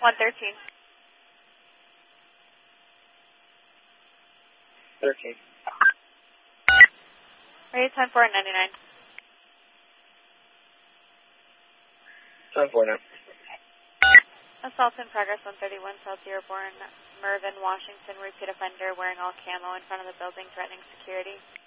113. 13. Ready, 10-4-99. 10-4 now. Assault in progress, 131 South Dearborn, Mervyn, Washington, repeat offender wearing all camo in front of the building threatening security.